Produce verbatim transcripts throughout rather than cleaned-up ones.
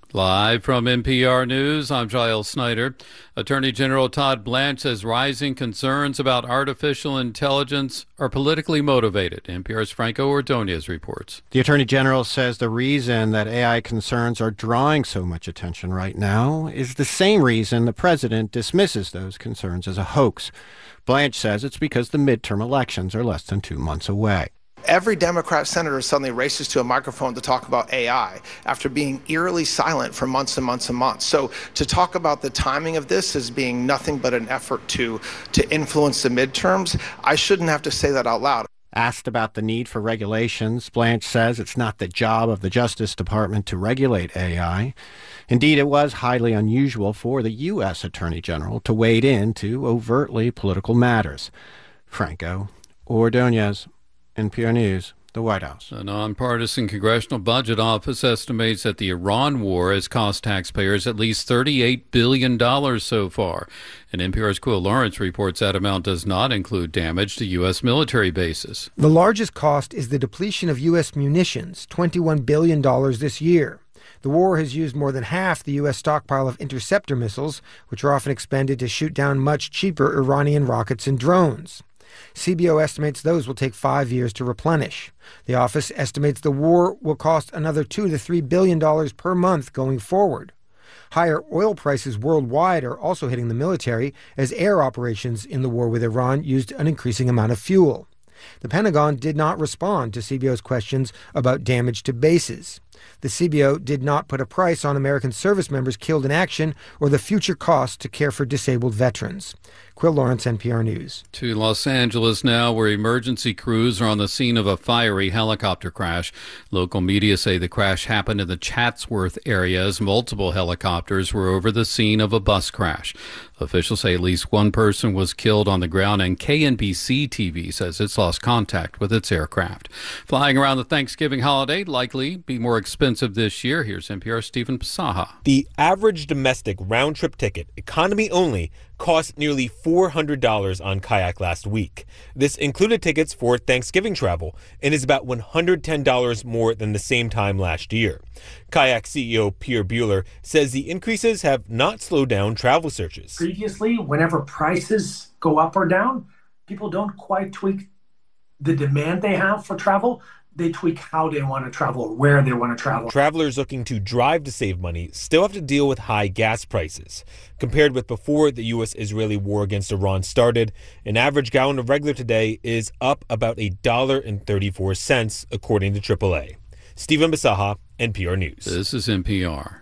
Live from N P R News, I'm Giles Snyder. Attorney General Todd Blanche says rising concerns about artificial intelligence are politically motivated. N P R's Franco Ordonez reports. The Attorney General says the reason that A I concerns are drawing so much attention right now is the same reason the president dismisses those concerns as a hoax. Blanche says it's because the midterm elections are less than two months away. Every Democrat senator suddenly races to a microphone to talk about A I after being eerily silent for months and months and months. So to talk about the timing of this as being nothing but an effort to, to influence the midterms, I shouldn't have to say that out loud. Asked about the need for regulations, Blanche says it's not the job of the Justice Department to regulate A I. Indeed, it was highly unusual for the U S Attorney General to wade into overtly political matters. Franco Ordonez, N P R News, the White House. A nonpartisan Congressional Budget Office estimates that the Iran war has cost taxpayers at least thirty-eight billion dollars so far. And N P R's Quill Lawrence reports that amount does not include damage to U S military bases. The largest cost is the depletion of U S munitions, twenty-one billion dollars this year. The war has used more than half the U S stockpile of interceptor missiles, which are often expended to shoot down much cheaper Iranian rockets and drones. C B O estimates those will take five years to replenish. The office estimates the war will cost another two to three billion dollars per month going forward. Higher oil prices worldwide are also hitting the military as air operations in the war with Iran used an increasing amount of fuel. The Pentagon did not respond to C B O's questions about damage to bases. The C B O did not put a price on American service members killed in action or the future cost to care for disabled veterans. Quill Lawrence, N P R News. To Los Angeles now, where emergency crews are on the scene of a fiery helicopter crash. Local media say the crash happened in the Chatsworth area as multiple helicopters were over the scene of a bus crash. Officials say at least one person was killed on the ground, and K N B C T V says it's lost contact with its aircraft. Flying around the Thanksgiving holiday likely be more expensive this year. Here's N P R's Stephen Pasaha. The average domestic round-trip ticket, economy only, cost nearly four hundred dollars on Kayak last week. This included tickets for Thanksgiving travel and is about one hundred ten dollars more than the same time last year. Kayak C E O Pierre Bueller says the increases have not slowed down travel searches. Previously, whenever prices go up or down, people don't quite tweak the demand they have for travel. They tweak how they want to travel or where they want to travel. Travelers looking to drive to save money still have to deal with high gas prices. Compared with before the U S Israeli war against Iran started, an average gallon of regular today is up about one dollar and thirty-four cents, according to triple A. Stephen Basaha, N P R News. This is N P R.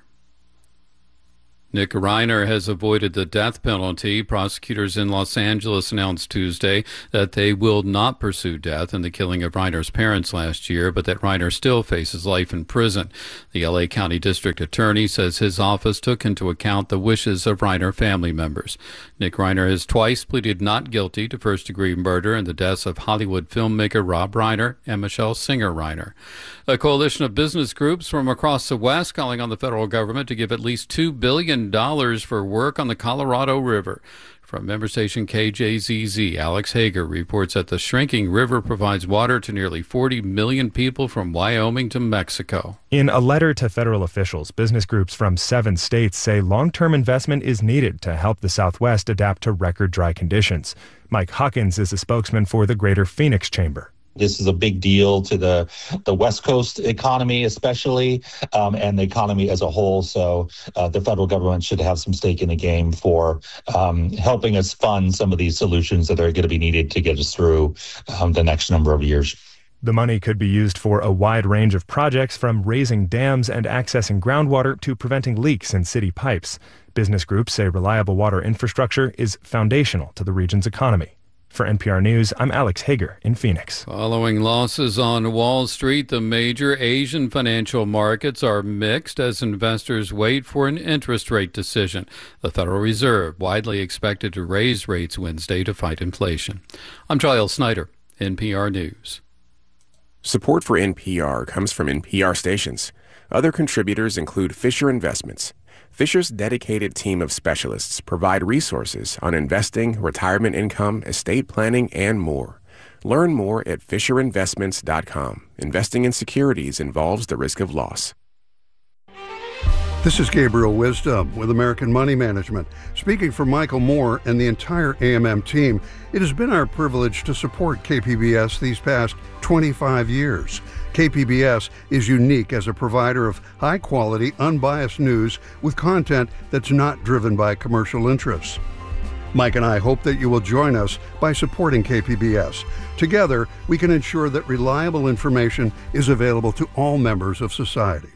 Nick Reiner has avoided the death penalty. Prosecutors in Los Angeles announced Tuesday that they will not pursue death in the killing of Reiner's parents last year, but that Reiner still faces life in prison. The L A County District Attorney says his office took into account the wishes of Reiner family members. Nick Reiner has twice pleaded not guilty to first-degree murder in the deaths of Hollywood filmmaker Rob Reiner and Michelle Singer Reiner. A coalition of business groups from across the West calling on the federal government to give at least two billion dollars for work on the Colorado River. From member station K J Z Z, Alex Hager reports that the shrinking river provides water to nearly forty million people from Wyoming to Mexico. In a letter to federal officials, business groups from seven states say long-term investment is needed to help the Southwest adapt to record dry conditions. Mike Hawkins is a spokesman for the Greater Phoenix Chamber. This is a big deal to the, the West Coast economy, especially, um, and the economy as a whole. So uh, the federal government should have some stake in the game for um, helping us fund some of these solutions that are going to be needed to get us through um, the next number of years. The money could be used for a wide range of projects, from raising dams and accessing groundwater to preventing leaks in city pipes. Business groups say reliable water infrastructure is foundational to the region's economy. For N P R News, I'm Alex Hager in Phoenix. Following losses on Wall Street, the major Asian financial markets are mixed as investors wait for an interest rate decision. The Federal Reserve widely expected to raise rates Wednesday to fight inflation. I'm Giles Snyder, N P R News. Support for N P R comes from N P R stations. Other contributors include Fisher Investments. Fisher's dedicated team of specialists provide resources on investing, retirement income, estate planning, and more. Learn more at fisher investments dot com. Investing in securities involves the risk of loss. This is Gabriel Wisdom with American Money Management. Speaking for Michael Moore and the entire A M M team, it has been our privilege to support K P B S these past twenty-five years. K P B S is unique as a provider of high-quality, unbiased news with content that's not driven by commercial interests. Mike and I hope that you will join us by supporting K P B S. Together, we can ensure that reliable information is available to all members of society.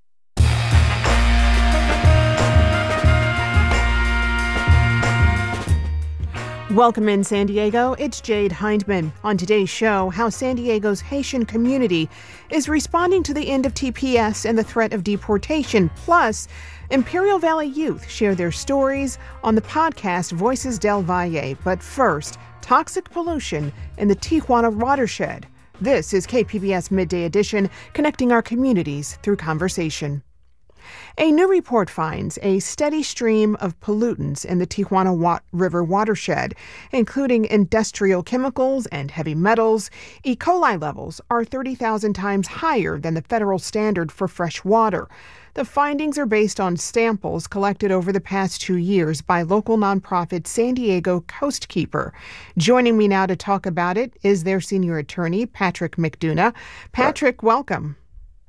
Welcome in San Diego, it's Jade Hindman. On today's show, how San Diego's Haitian community is responding to the end of T P S and the threat of deportation. Plus, Imperial Valley youth share their stories on the podcast Voices del Valle. But first, toxic pollution in the Tijuana watershed. This is K P B S Midday Edition, connecting our communities through conversation. A new report finds a steady stream of pollutants in the Tijuana wa- River watershed, including industrial chemicals and heavy metals. E. coli levels are thirty thousand times higher than the federal standard for fresh water. The findings are based on samples collected over the past two years by local nonprofit San Diego Coastkeeper. Joining me now to talk about it is their senior attorney, Patrick McDonough. Patrick, welcome.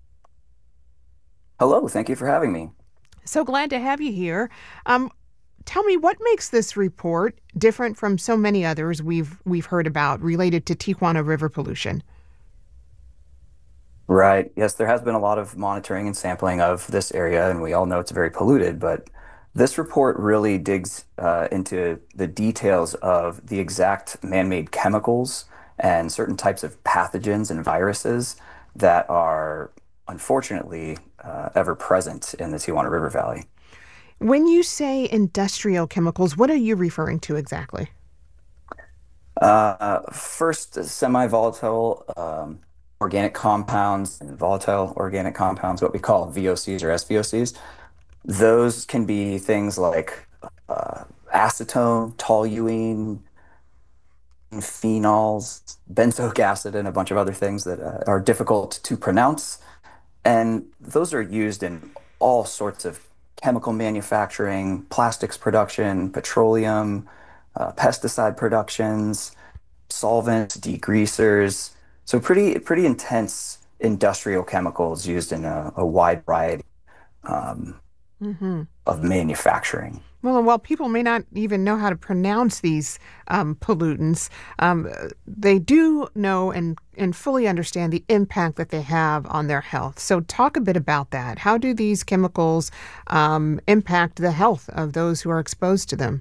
Hello, thank you for having me. So glad to have you here. Um, tell me, what makes this report different from so many others we've we've heard about related to Tijuana River pollution? Right. Yes, there has been a lot of monitoring and sampling of this area, and we all know it's very polluted, but this report really digs uh, into the details of the exact man-made chemicals and certain types of pathogens and viruses that are unfortunately uh, ever present in the Tijuana River Valley. When you say industrial chemicals, what are you referring to exactly? Uh, first, semi-volatile um, organic compounds and volatile organic compounds, what we call V O Cs or S V O Cs. Those can be things like uh, acetone, toluene, phenols, benzoic acid, and a bunch of other things that uh, are difficult to pronounce. And those are used in all sorts of chemical manufacturing, plastics production, petroleum, uh, pesticide productions, solvents, degreasers. So pretty pretty intense industrial chemicals used in a, a wide variety um, mm-hmm. of manufacturing. Well, while people may not even know how to pronounce these um, pollutants, um, they do know and, and fully understand the impact that they have on their health. So talk a bit about that. How do these chemicals um, impact the health of those who are exposed to them?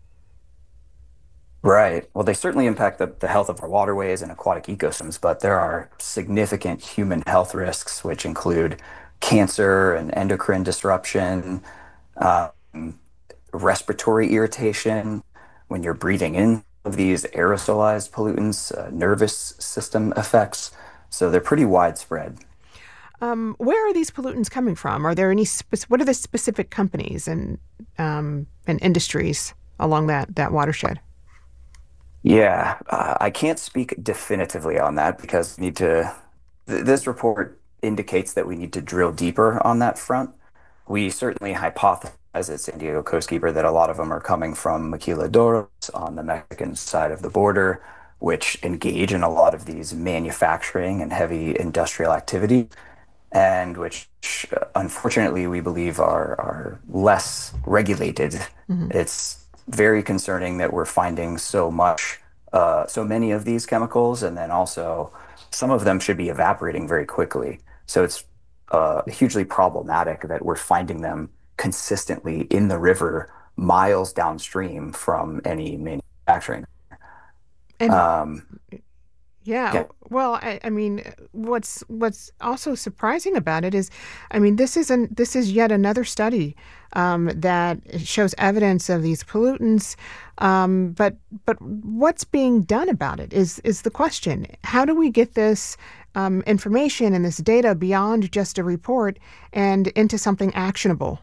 Right. Well, they certainly impact the, the health of our waterways and aquatic ecosystems, but there are significant human health risks, which include cancer and endocrine disruption, um, respiratory irritation when you're breathing in of these aerosolized pollutants, uh, nervous system effects. So they're pretty widespread. Um, where are these pollutants coming from? Are there any, spe- what are the specific companies and um, and industries along that, that watershed? Yeah, uh, I can't speak definitively on that because we need to, th- this report indicates that we need to drill deeper on that front. We certainly hypothesize at San Diego Coastkeeper that a lot of them are coming from maquiladoras on the Mexican side of the border, which engage in a lot of these manufacturing and heavy industrial activity, and which unfortunately we believe are, are less regulated. Mm-hmm. It's very concerning that we're finding so much, uh, so many of these chemicals, and then also some of them should be evaporating very quickly. So it's uh, hugely problematic that we're finding them consistently in the river miles downstream from any manufacturing. And um, yeah, yeah, well, I, I mean, what's what's also surprising about it is, I mean, this is an this is yet another study um, that shows evidence of these pollutants, um, but but what's being done about it is is the question. How do we get this um, information and this data beyond just a report and into something actionable?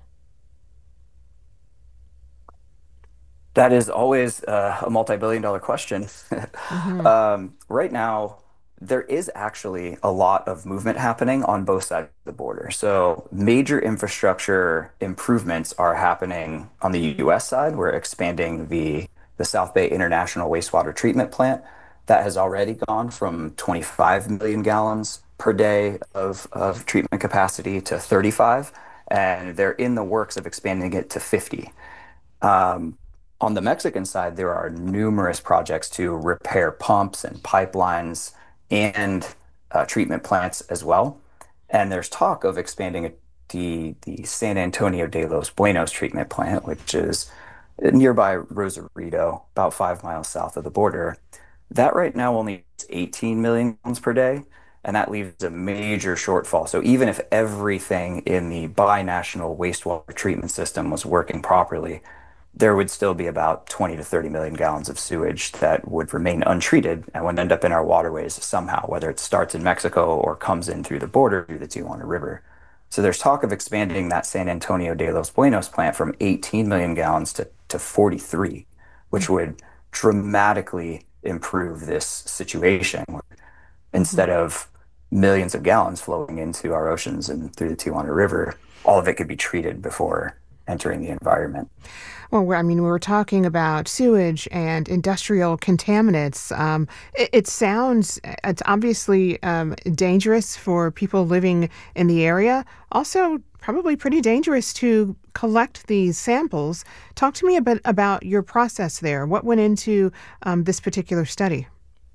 That is always uh, a multi-billion dollar question. Mm-hmm. um, right now, there is actually a lot of movement happening on both sides of the border. So major infrastructure improvements are happening on the U S side. We're expanding the the South Bay International Wastewater Treatment Plant that has already gone from twenty-five million gallons per day of, of treatment capacity to thirty-five, and they're in the works of expanding it to fifty. Um, on the Mexican side, there are numerous projects to repair pumps and pipelines and uh, treatment plants as well. And there's talk of expanding the, the San Antonio de los Buenos treatment plant, which is nearby Rosarito, about five miles south of the border. That right now only is eighteen million gallons per day, and that leaves a major shortfall. So even if everything in the binational wastewater treatment system was working properly, there would still be about twenty to thirty million gallons of sewage that would remain untreated and would end up in our waterways somehow, whether it starts in Mexico or comes in through the border through the Tijuana River. So there's talk of expanding that San Antonio de los Buenos plant from eighteen million gallons to, to forty-three, which would dramatically improve this situation. Instead of millions of gallons flowing into our oceans and through the Tijuana River, all of it could be treated before entering the environment. Well, I mean, we were talking about sewage and industrial contaminants. Um, it, it sounds, it's obviously um, dangerous for people living in the area. Also, probably pretty dangerous to collect these samples. Talk to me a bit about your process there. What went into um, this particular study?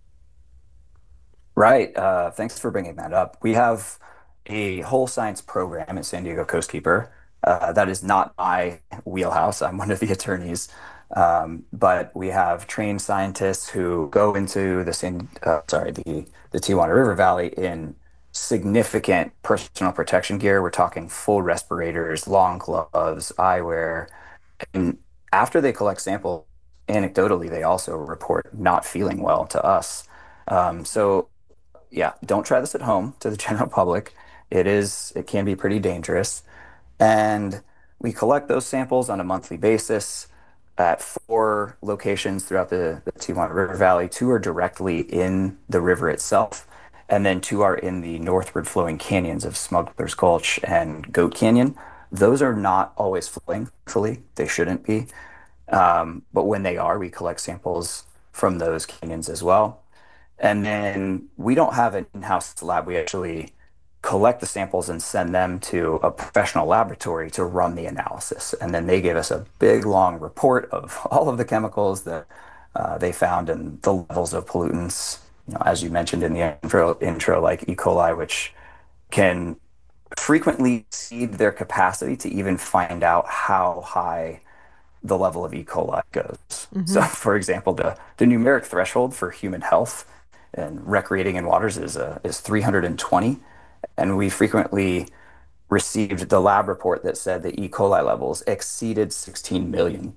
Right. Uh, thanks for bringing that up. We have a whole science program at San Diego Coastkeeper. Uh, that is not my wheelhouse. I'm one of the attorneys. Um, but we have trained scientists who go into the San, uh, sorry, the, the Tijuana River Valley in significant personal protection gear. We're talking full respirators, long gloves, eyewear. And after they collect samples, anecdotally, they also report not feeling well to us. Um, so yeah, don't try this at home to the general public. It is, it can be pretty dangerous. And we collect those samples on a monthly basis at four locations throughout the, the Tijuana River Valley. Two are directly in the river itself, and then two are in the northward flowing canyons of Smuggler's Gulch and Goat Canyon. Those are not always flowing, fully. They shouldn't be. Um, but when they are, we collect samples from those canyons as well. And then we don't have an in-house lab. We actually collect the samples and send them to a professional laboratory to run the analysis. And then they give us a big, long report of all of the chemicals that uh, they found and the levels of pollutants, you know, as you mentioned in the intro, intro, like E. coli, which can frequently exceed their capacity to even find out how high the level of E. coli goes. Mm-hmm. So, for example, the, the numeric threshold for human health and recreating in waters is, uh, is three hundred twenty. And we frequently received the lab report that said the E. coli levels exceeded sixteen million.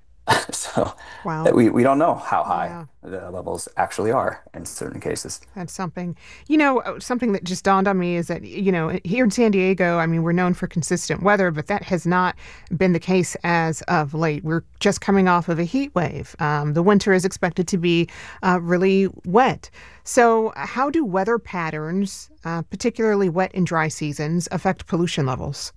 So wow. that we, we don't know how high yeah. the levels actually are in certain cases. That's something. You know, something that just dawned on me is that, you know, here in San Diego, I mean, we're known for consistent weather, but that has not been the case as of late. We're just coming off of a heat wave. Um, the winter is expected to be uh, really wet. So how do weather patterns, uh, particularly wet and dry seasons, affect pollution levels?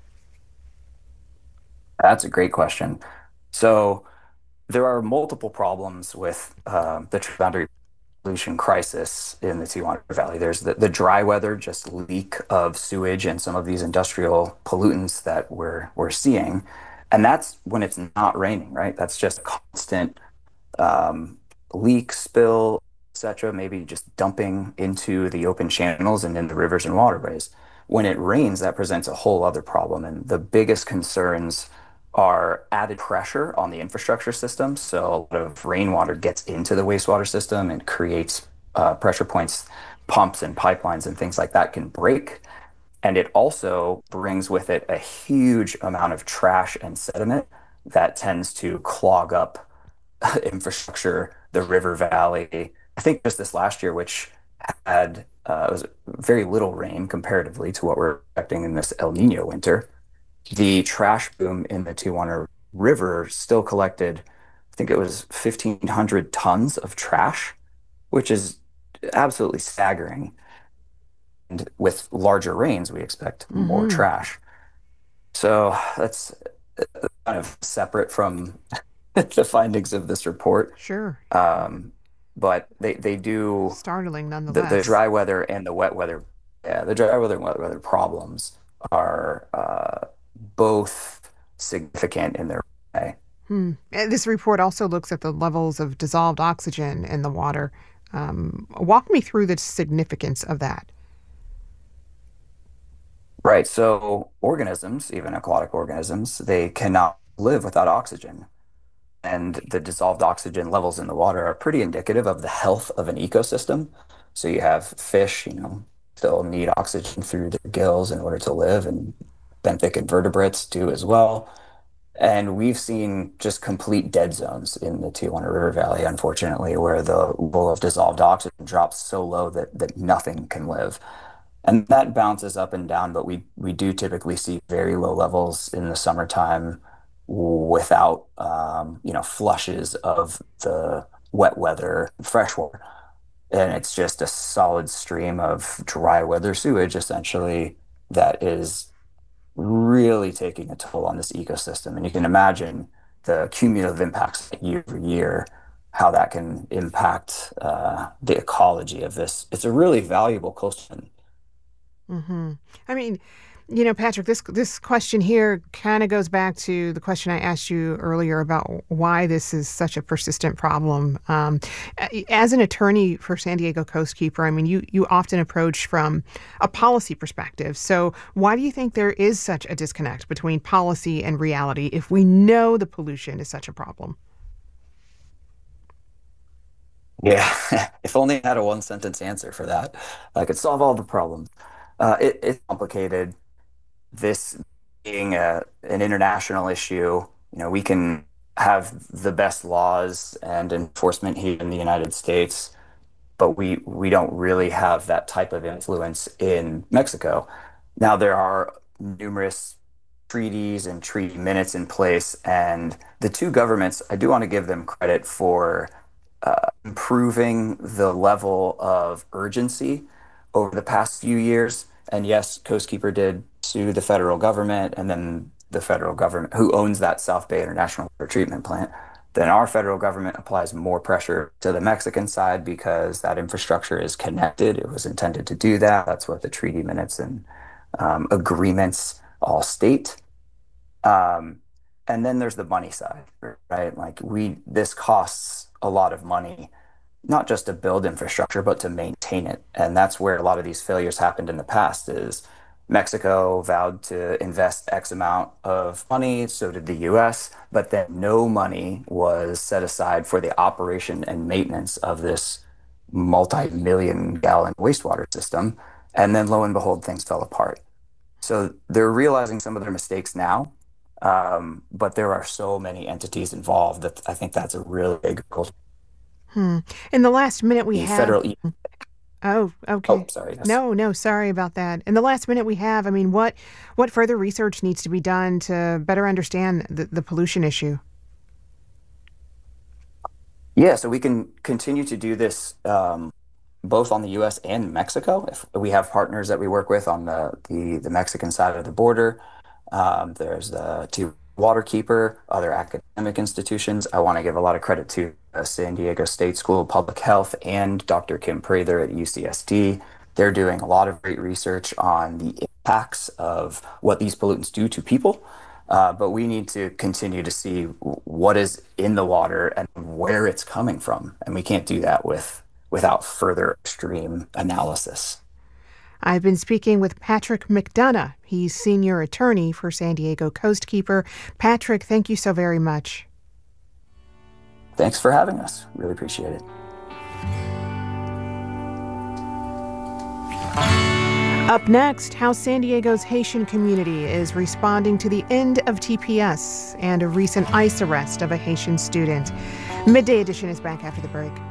That's a great question. So there are multiple problems with uh, the boundary pollution crisis in the Tijuana Valley. There's the, the dry weather, just leak of sewage and some of these industrial pollutants that we're we're seeing. And that's when it's not raining, right? That's just constant um, leak, spill, et cetera, maybe just dumping into the open channels and in the rivers and waterways. When it rains, that presents a whole other problem. And the biggest concerns are added pressure on the infrastructure system. So a lot of rainwater gets into the wastewater system and creates uh, pressure points, pumps and pipelines and things like that can break. And it also brings with it a huge amount of trash and sediment that tends to clog up infrastructure, the river valley. I think just this last year, which had uh, was very little rain comparatively to what we're expecting in this El Nino winter, the trash boom in the Tijuana River still collected, I think it was fifteen hundred tons of trash, which is absolutely staggering. And with larger rains, we expect mm-hmm. more trash. So that's kind of separate from the findings of this report. Sure. Um, but they, they do... Startling, nonetheless. The, the dry weather and the wet weather, yeah, the dry weather and wet weather problems are uh, both significant in their way. Hmm. This report also looks at the levels of dissolved oxygen in the water. Um, walk me through the significance of that. Right. So organisms, even aquatic organisms, they cannot live without oxygen. And the dissolved oxygen levels in the water are pretty indicative of the health of an ecosystem. So you have fish, you know, still need oxygen through their gills in order to live, and benthic invertebrates do as well. And we've seen just complete dead zones in the Tijuana River Valley, unfortunately, where the level of dissolved oxygen drops so low that, that nothing can live. And that bounces up and down, but we, we do typically see very low levels in the summertime without, um, you know, flushes of the wet weather freshwater. And it's just a solid stream of dry weather sewage, essentially, that is really taking a toll on this ecosystem. And you can imagine the cumulative impacts year over year, how that can impact uh, the ecology of this. It's a really valuable coastal. Mm-hmm. I mean, you know, Patrick, this this question here kind of goes back to the question I asked you earlier about why this is such a persistent problem. Um, as an attorney for San Diego Coastkeeper, I mean, you, you often approach from a policy perspective. So why do you think there is such a disconnect between policy and reality if we know the pollution is such a problem? Yeah, if only I had a one-sentence answer for that, I could solve all the problems. Uh, it, it's complicated. This being a, an international issue, you know, we can have the best laws and enforcement here in the United States, but we, we don't really have that type of influence in Mexico. Now, there are numerous treaties and treaty minutes in place, and the two governments, I do want to give them credit for uh, improving the level of urgency over the past few years. And yes, Coastkeeper did sue the federal government, and then the federal government, who owns that South Bay International Water Treatment Plant, then our federal government applies more pressure to the Mexican side because that infrastructure is connected. It was intended to do that. That's what the treaty minutes and um, agreements all state. Um, and then there's the money side, right? Like we, this costs a lot of money, not just to build infrastructure, but to maintain it. And that's where a lot of these failures happened in the past is Mexico vowed to invest X amount of money, so did the U S, but then no money was set aside for the operation and maintenance of this multi-million gallon wastewater system. And then lo and behold, things fell apart. So they're realizing some of their mistakes now, um, but there are so many entities involved that I think that's a really big goal. Hmm. In the last minute we the have... Federal... Oh, okay. Oh, sorry. Yes. No, no, sorry about that. In the last minute we have, I mean, what what further research needs to be done to better understand the, the pollution issue? Yeah, so we can continue to do this um, both on the U S and Mexico. If we have partners that we work with on the, the, the Mexican side of the border. Um, there's the Tijuana Waterkeeper, other academic institutions. I want to give a lot of credit to uh, San Diego State School of Public Health and Doctor Kim Prather at U C S D. They're doing a lot of great research on the impacts of what these pollutants do to people. Uh, but we need to continue to see what is in the water and where it's coming from. And we can't do that with without further extreme analysis. I've been speaking with Patrick McDonough. He's senior attorney for San Diego Coastkeeper. Patrick, thank you so very much. Thanks for having us. Really appreciate it. Up next, how San Diego's Haitian community is responding to the end of T P S and a recent ICE arrest of a Haitian student. Midday Edition is back after the break.